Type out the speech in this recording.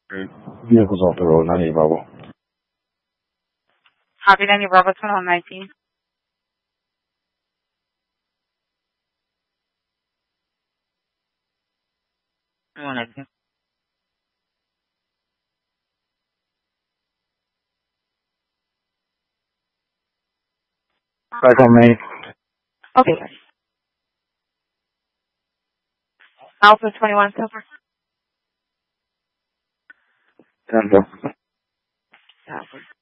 Vehicles off the road, 98 Bravo. Copy, 90 Bravo, 2119. Back on Main. Okay. Alpha 21 Silver. Denver. Alpha.